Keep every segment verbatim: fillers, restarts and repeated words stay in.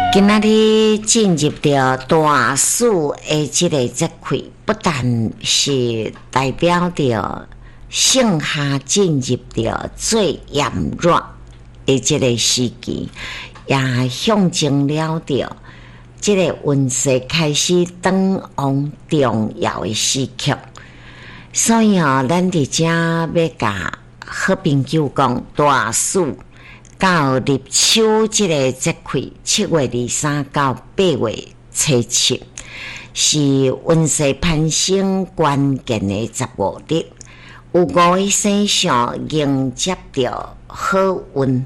今仔日进入到大暑的这个节气，不但是代表着盛夏进入到最炎热的这个时期，也象征了着这个运势开始转往重要的时刻。所以哦，咱伫遮要甲好朋友讲，大暑到立秋这个节气，七月二三到八月初七，是运势攀升关键的十五日。有五位生肖迎接着好运，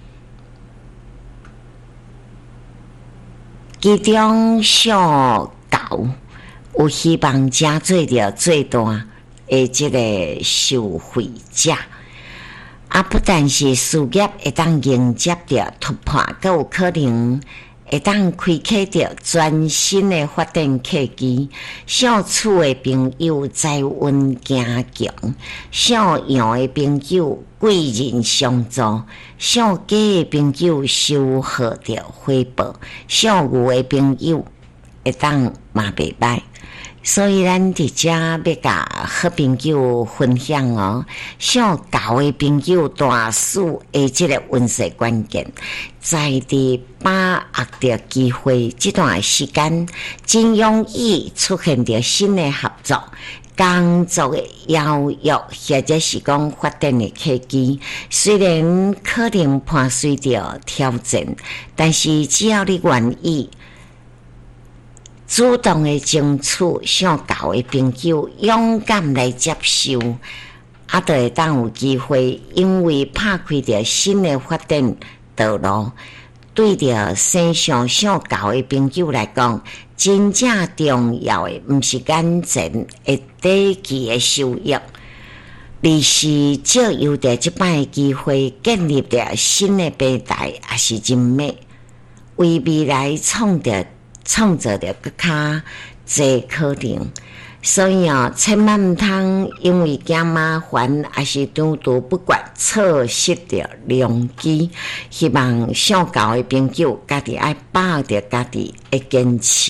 其中小狗有希望加做着最大的这个受惠者。啊，不但是事业会当迎接着突破，更有可能会当开启着全新的发展契机。小厝的朋友财运加强，小羊的朋友贵人相助，小鸡的朋友收获着回报，小牛的朋友会当嘛袂歹。所以咱伫遮要甲好朋友分享哦，小狗的朋友大暑的这个运势关键，在伫把握着机会，这段时间真容易出现着新的合作、工作的邀约，或者是讲发展的契机。虽然可能伴随着挑战，但是只要你愿意主动的争取，想交的朋友勇敢来接受，啊，就会当有机会，因为拍开着新的发展道路。对着生肖想交的朋友来讲，真正重要的毋是眼前的短期的收益，而是借由着这摆的机会，建立着新的平台，也是人脉，为未来创着。创造着更加侪可能，所以哦，千万毋通因为惊麻烦，还是拄拄不管，错失着良机。希望想交的朋友，家己爱把握着家己的坚持。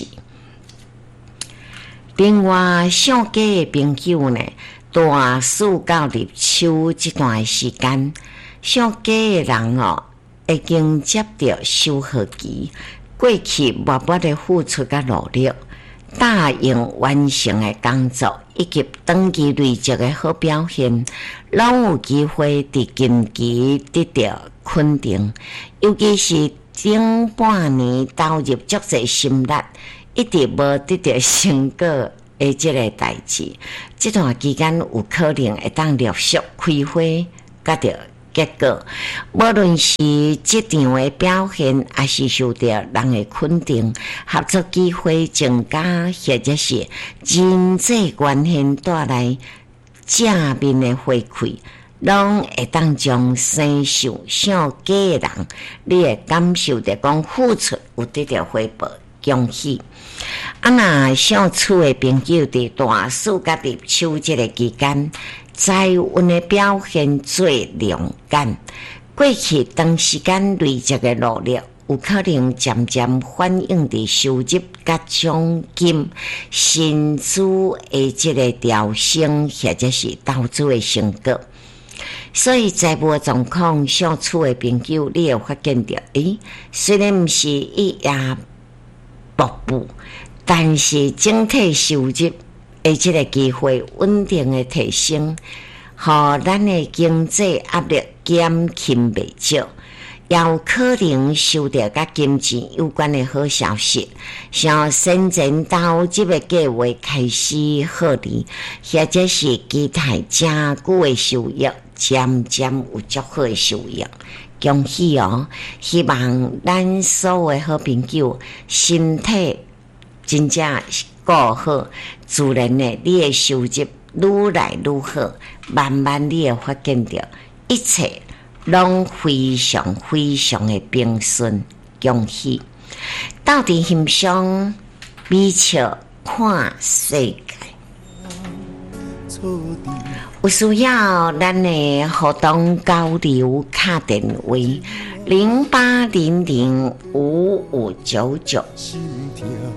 另外，想家的朋友呢，大暑到立秋这段时间，想家的人哦，会迎接着收获期。过去默默的付出甲努力，答应完成的工作，以及长期累积的好表现，拢有机会伫近期得到肯定。尤其是顶半年投入足侪心力，一直无得到成果的这个代志，这段期间有可能会当陆续开花，甲着结果，无论是这场的表现，还是受到人的肯定，合作机会增加，或者是人际关系带来正面的回馈，拢会当将生肖想家的人，你会感受到讲付出有得到回报，恭喜！啊，那小厝的朋友伫大暑甲立秋这个期间，财运的表现最亮眼。过去长时间累积的努力，有可能渐渐反映伫收入甲奖金、薪资的这个调升，或者是投资的成果。所以财务状况，小厝的朋友，你会发现到，诶，虽然毋是一夜瀑布，但是整体收入的这个机会稳定的提升，互咱的经济压力减轻不少，也有可能收到甲金钱有关的好消息，像先前投资的计划开始获利，或者是期待真久的收益，渐渐有足好的收益。恭喜哦！希望咱所有的好朋友身体真正顾好，自然的你的收入愈来愈好，慢慢你会发现到一切拢非常非常的平顺。恭喜！到底欣赏美笑看世界。有需要咱的互动交流，打电话零八零零五五九九。